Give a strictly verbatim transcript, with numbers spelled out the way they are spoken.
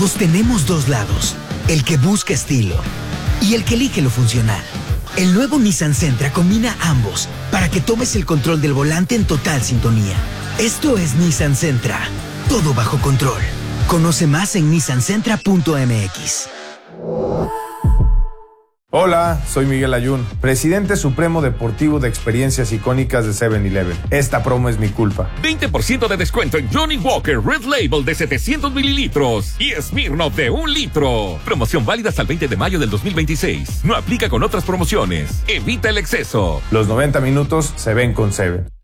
Todos tenemos dos lados, el que busca estilo y el que elige lo funcional. El nuevo Nissan Sentra combina ambos para que tomes el control del volante en total sintonía. Esto es Nissan Sentra, todo bajo control. Conoce más en nissan sentra punto m x. Hola, soy Miguel Ayun, presidente supremo deportivo de experiencias icónicas de seven eleven. Esta promo es mi culpa. veinte por ciento de descuento en Johnny Walker Red Label de setecientos mililitros y Smirnoff de un litro. Promoción válida hasta el veinte de mayo del dos mil veintiséis. No aplica con otras promociones. Evita el exceso. Los noventa minutos se ven con Seven.